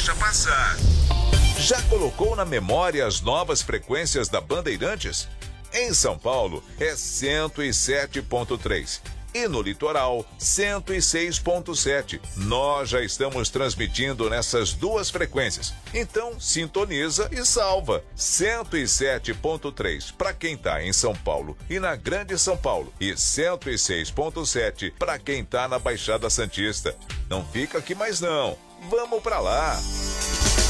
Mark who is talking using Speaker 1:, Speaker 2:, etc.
Speaker 1: deixa passar. Já colocou na memória as novas frequências da Bandeirantes? Em São Paulo é 107.3 e no litoral 106.7. Nós já estamos transmitindo nessas duas frequências. Então sintoniza e salva. 107.3 para quem está em São Paulo e na Grande São Paulo e 106.7 para quem está na Baixada Santista. Não fica aqui mais não. Vamos para lá.